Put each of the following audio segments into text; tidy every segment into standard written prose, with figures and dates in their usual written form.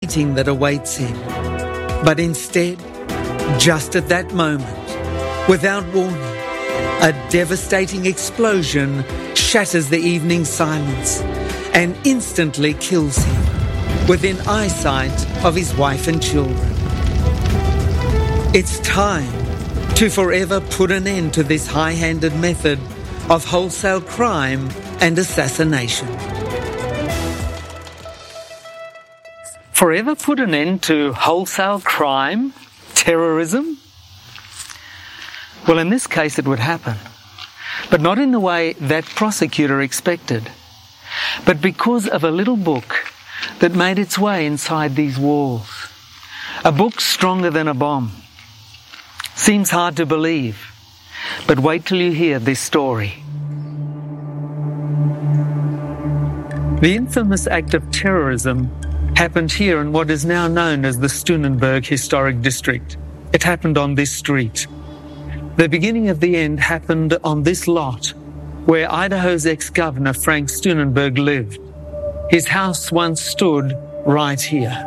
meeting that awaits him. But instead, just at that moment, without warning, a devastating explosion shatters the evening silence and instantly kills him within eyesight of his wife and children. It's time to forever put an end to this high-handed method of wholesale crime and assassination. Forever put an end to wholesale crime, terrorism? Well, in this case it would happen, but not in the way that prosecutor expected, but because of a little book that made its way inside these walls. A book stronger than a bomb. Seems hard to believe, but wait till you hear this story. The infamous act of terrorism happened here in what is now known as the Steunenberg Historic District. It happened on this street. The beginning of the end happened on this lot where Idaho's ex-governor Frank Steunenberg lived. His house once stood right here.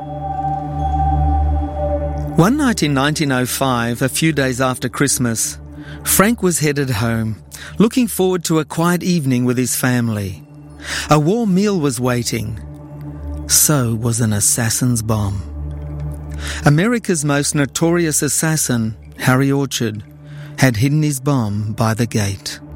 One night in 1905, a few days after Christmas, Frank was headed home, looking forward to a quiet evening with his family. A warm meal was waiting. So was an assassin's bomb. America's most notorious assassin, Harry Orchard, had hidden his bomb by the gate.